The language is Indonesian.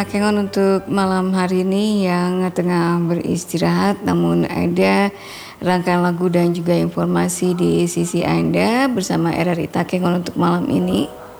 Takengon untuk malam hari ini yang tengah beristirahat, namun ada rangkaian lagu dan juga informasi di sisi Anda bersama RRI Takengon untuk malam ini.